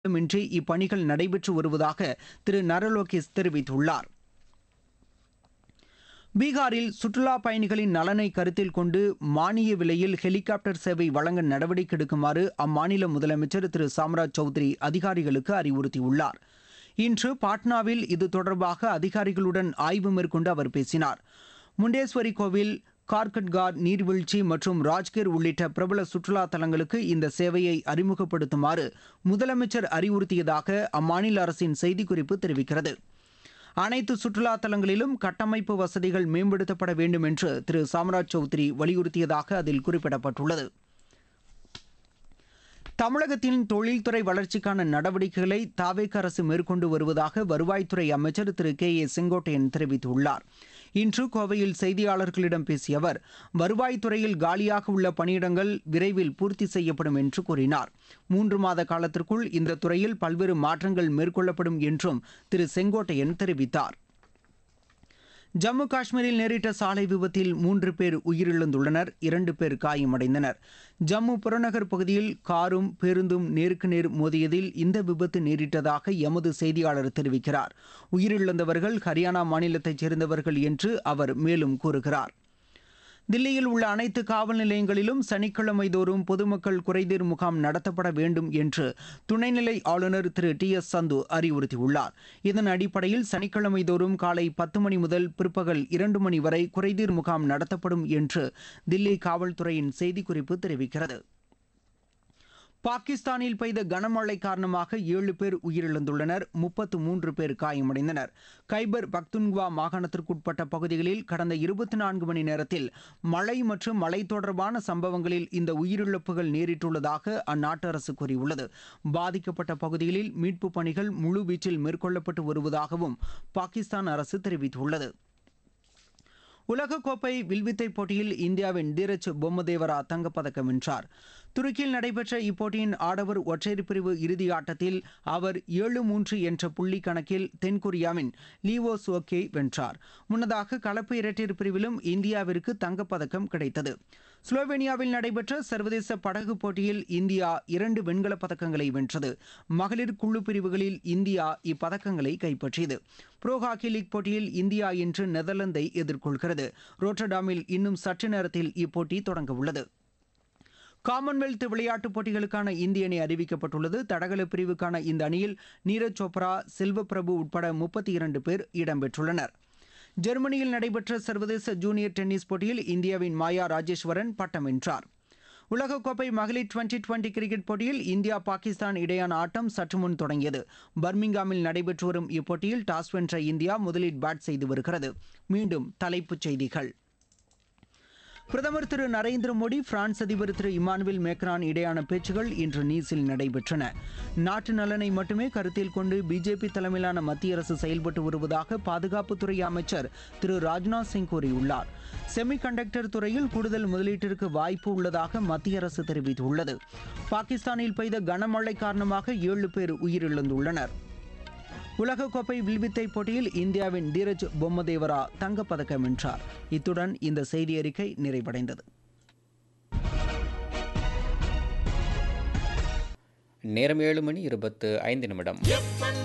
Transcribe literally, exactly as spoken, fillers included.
இன்றி இப்பணிகள் நடைபெற்று வருவதாக திரு நரலோகேஷ் தெரிவித்துள்ளார். பீகாரில் சுற்றுலா பயணிகளின் நலனை கருத்தில் கொண்டு மானிய விலையில் ஹெலிகாப்டர் சேவை வழங்க நடவடிக்கை எடுக்குமாறு அம்மாநில முதலமைச்சர் திரு சாம்ராஜ் சௌத்ரி அதிகாரிகளுக்கு அறிவுறுத்தியுள்ளார். இன்று பாட்னாவில் இது தொடர்பாக அதிகாரிகளுடன் ஆய்வு மேற்கொண்டு அவர் பேசினார். முண்டேஸ்வரி கோவில், கார்கட்கார் நீர்வீழ்ச்சி மற்றும் ராஜ்கிர் உள்ளிட்ட பிரபல சுற்றுலா தலங்களுக்கு இந்த சேவையை அறிமுகப்படுத்துமாறு முதலமைச்சர் அறிவுறுத்தியதாக அம்மாநில அரசின் செய்திக்குறிப்பு தெரிவிக்கிறது. அனைத்து சுற்றுலா தலங்களிலும் கட்டமைப்பு வசதிகள் மேம்படுத்தப்பட வேண்டும் என்று திரு சாம்ராஜ் சௌத்ரி வலியுறுத்தியதாக அதில் குறிப்பிடப்பட்டுள்ளது. தமிழகத்தின் தொழில்துறை வளர்ச்சிக்கான நடவடிக்கைகளை தாவேக அரசு மேற்கொண்டு வருவதாக வருவாய்த்துறை அமைச்சர் திரு கே ஏ செங்கோட்டையன் தெரிவித்துள்ளார். இன்று கோவையில் செய்தியாளர்களிடம் பேசிய அவர், வருவாய்த்துறையில் காலியாக உள்ள பணியிடங்கள் விரைவில் பூர்த்தி செய்யப்படும் என்று கூறினார். மூன்று மாத காலத்திற்குள் இந்த துறையில் பல்வேறு மாற்றங்கள் மேற்கொள்ளப்படும் என்றும் திரு செங்கோட்டையன் தெரிவித்தார். ஜம்மு காஷ்மீரில் நேரிட்ட சாலை விபத்தில் மூன்று பேர் உயிரிழந்துள்ளனர், இரண்டு பேர் காயமடைந்தனர். ஜம்மு புறநகர் பகுதியில் காரும் பேருந்தும் நேருக்கு நேர் மோதியதில் இந்த விபத்து நேரிட்டதாக எமது செய்தியாளர் தெரிவிக்கிறார். உயிரிழந்தவர்கள் ஹரியானா மாநிலத்தைச் சேர்ந்தவர்கள் என்று அவர் மேலும் கூறுகிறார். தில்லியில் உள்ள அனைத்து காவல் நிலையங்களிலும் சனிக்கிழமை தோறும் பொதுமக்கள் குறைதீர் முகாம் நடத்தப்பட வேண்டும் என்று துணைநிலை ஆளுநர் திரு டி எஸ் சந்து அறிவுறுத்தியுள்ளார். இதன் அடிப்படையில் சனிக்கிழமை தோறும் காலை பத்து மணி முதல் பிற்பகல் இரண்டு மணி வரை குறைதீர் முகாம் நடத்தப்படும் என்று தில்லி காவல்துறையின் செய்திக்குறிப்பு தெரிவிக்கிறது. பாகிஸ்தானில் பெய்த கனமழை காரணமாக ஏழு பேர் உயிரிழந்துள்ளனர், முப்பத்து மூன்று பேர் காயமடைந்தனர். கைபர் பக்துன்குவா மாகாணத்திற்குட்பட்ட பகுதிகளில் கடந்த இருபத்தி நான்கு மணி நேரத்தில் மழை மற்றும் மழை தொடர்பான சம்பவங்களில் இந்த உயிரிழப்புகள் நேரிட்டுள்ளதாக அந்நாட்டு அரசு கூறியுள்ளது. பாதிக்கப்பட்ட பகுதிகளில் மீட்புப் பணிகள் முழுவீச்சில் மேற்கொள்ளப்பட்டு வருவதாகவும் பாகிஸ்தான் அரசு தெரிவித்துள்ளது. உலகக்கோப்பை வில்வித்தை போட்டியில் இந்தியாவின் தீரஜ் பொம்மதேவரா தங்கப்பதக்கம் வென்றார். துருக்கியில் நடைபெற்ற இப்போட்டியின் ஆடவர் ஒற்றையர் பிரிவு இறுதி ஆட்டத்தில் அவர் ஏழு மூன்று என்ற புள்ளி கணக்கில் தென்கொரியாவின் லீவோ சோக்கை வென்றார். முன்னதாக கலப்பு இரட்டையர் பிரிவிலும் இந்தியாவிற்கு தங்கப்பதக்கம் கிடைத்தது. ஸ்லோவேனியாவில் நடைபெற்ற சர்வதேச படகு போட்டியில் இந்தியா இரண்டு வெண்கலப் பதக்கங்களை வென்றது. மகளிர் குழு பிரிவுகளில் இந்தியா இப்பதக்கங்களை கைப்பற்றியது. புரோ ஹாக்கி லீக் போட்டியில் இந்தியா இன்று நெதர்லாந்தை எதிர்கொள்கிறது. ரோட்டர்டாமில் இன்னும் சற்று நேரத்தில் இப்போட்டி தொடங்க உள்ளது. காமன்வெல்த் விளையாட்டுப் போட்டிகளுக்கான இந்திய அணி அறிவிக்கப்பட்டுள்ளது. தடகள பிரிவுக்கான இந்த அணியில் நீரஜ் சோப்ரா, செல்வப்பிரபு உட்பட முப்பத்தி இரண்டு பேர் இடம்பெற்றுள்ளனர். ஜெர்மனியில் நடைபெற்ற சர்வதேச ஜூனியர் டென்னிஸ் போட்டியில் இந்தியாவின் மாயா ராஜேஸ்வரன் பட்டம் வென்றார். உலகக்கோப்பை மகளிர் டுவெண்டி டுவெண்டி கிரிக்கெட் போட்டியில் இந்தியா பாகிஸ்தான் இடையான ஆட்டம் சற்று முன் தொடங்கியது. பர்மிங்காமில் நடைபெற்று வரும் இப்போட்டியில் டாஸ் வென்ற இந்தியா முதலில் பேட் செய்து வருகிறது. மீண்டும் தலைப்புச் செய்திகள். பிரதமர் திரு நரேந்திர மோடி, பிரான்ஸ் அதிபர் திரு இமானுவேல் மேக்ரான் இடையான பேச்சுகள் இன்று நீஸில் நடைபெற்றன. நாட்டு நலனை மட்டுமே கருத்தில் கொண்டு பிஜேபி தலைமையிலான மத்திய அரசு செயல்பட்டு வருவதாக பாதுகாப்புத்துறை அமைச்சர் திரு ராஜ்நாத் சிங் கூறியுள்ளார். செமி கண்டக்டர் துறையில் கூடுதல் முதலீட்டிற்கு வாய்ப்பு உள்ளதாக மத்திய அரசு தெரிவித்துள்ளது. பாகிஸ்தானில் பெய்த கனமழை காரணமாக ஏழு பேர் உயிரிழந்துள்ளனர். உலகக்கோப்பை வில்வித்தை போட்டியில் இந்தியாவின் தீரஜ் பொம்மதேவரா தங்கப்பதக்கம் வென்றார். இத்துடன் இந்த செய்தி அறிக்கை நிறைவடைந்தது. நேரம் ஏழு மணி இருபத்து ஐந்து நிமிடம்.